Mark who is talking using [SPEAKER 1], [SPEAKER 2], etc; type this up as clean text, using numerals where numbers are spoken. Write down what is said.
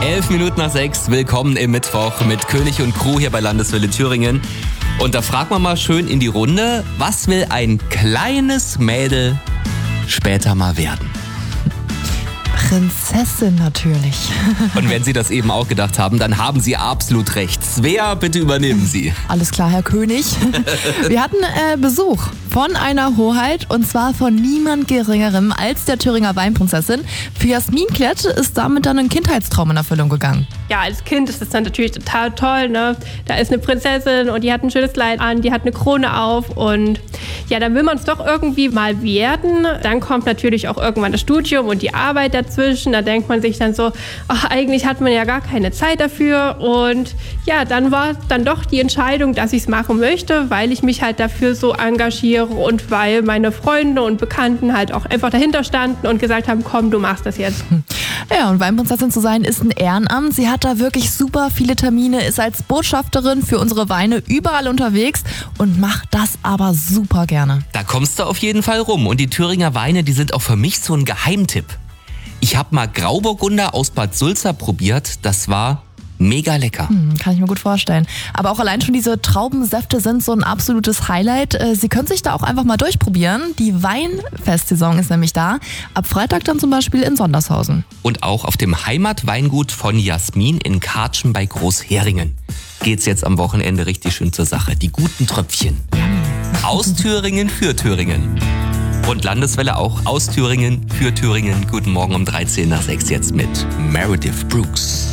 [SPEAKER 1] 11:05. Willkommen im Mittwoch mit König und Crew hier bei Landeswelle Thüringen. Und da fragen wir mal schön in die Runde, was will ein kleines Mädel später mal werden?
[SPEAKER 2] Prinzessin natürlich.
[SPEAKER 1] Und wenn Sie das eben auch gedacht haben, dann haben Sie absolut recht. Svea, bitte übernehmen Sie.
[SPEAKER 2] Alles klar, Herr König. Wir hatten Besuch von einer Hoheit und zwar von niemand Geringerem als der Thüringer Weinprinzessin. Für Jasmin Klett ist damit dann ein Kindheitstraum in Erfüllung gegangen.
[SPEAKER 3] Ja, als Kind ist das dann natürlich total toll, ne? Da ist eine Prinzessin und die hat ein schönes Kleid an, die hat eine Krone auf und ja, dann will man es doch irgendwie mal werden. Dann kommt natürlich auch irgendwann das Studium und die Arbeit dazwischen. Da denkt man sich dann so, ach, eigentlich hat man ja gar keine Zeit dafür. Und ja, dann war dann doch die Entscheidung, dass ich es machen möchte, weil ich mich halt dafür so engagiere und weil meine Freunde und Bekannten halt auch einfach dahinter standen und gesagt haben, komm, du machst das jetzt.
[SPEAKER 2] Ja, und Weinprinzessin zu sein ist ein Ehrenamt. Sie hat da wirklich super viele Termine, ist als Botschafterin für unsere Weine überall unterwegs und macht das aber super gerne.
[SPEAKER 1] Da kommst du auf jeden Fall rum. Und die Thüringer Weine, die sind auch für mich so ein Geheimtipp. Ich habe mal Grauburgunder aus Bad Sulza probiert. Das war mega lecker.
[SPEAKER 2] Kann ich mir gut vorstellen. Aber auch allein schon diese Traubensäfte sind so ein absolutes Highlight. Sie können sich da auch einfach mal durchprobieren. Die Weinfestsaison ist nämlich da. Ab Freitag dann zum Beispiel in Sondershausen.
[SPEAKER 1] Und auch auf dem Heimatweingut von Jasmin in Kartschen bei Großheringen geht's jetzt am Wochenende richtig schön zur Sache. Die guten Tröpfchen. Aus Thüringen für Thüringen. Und Landeswelle auch aus Thüringen für Thüringen. Guten Morgen um 13:06 jetzt mit Meredith Brooks.